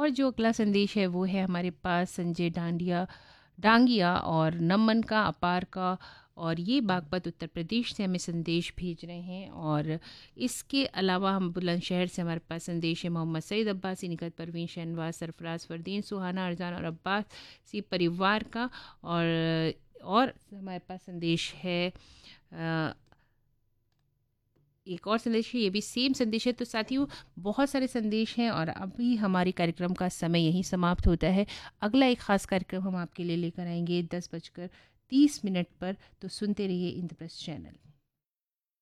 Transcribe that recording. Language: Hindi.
और जो अगला संदेश है वो है हमारे पास संजय डांगिया और नमन का अपार का, और ये बागपत उत्तर प्रदेश से हमें संदेश भेज रहे हैं। और इसके अलावा हम बुलंदशहर से हमारे पास संदेश है मोहम्मद सईद अब्बासी, निकत परवीन शहनवाज, सरफराज फरदीन, सुहाना अरजान और अब्बासी परिवार का। और हमारे पास संदेश है एक और संदेश है, ये भी सेम संदेश है। तो साथियों, बहुत सारे संदेश हैं और अभी हमारे कार्यक्रम का समय यहीं समाप्त होता है। अगला एक ख़ास कार्यक्रम हम आपके लिए लेकर आएंगे 10:30 पर। तो सुनते रहिए इंद्रप्रस्थ चैनल।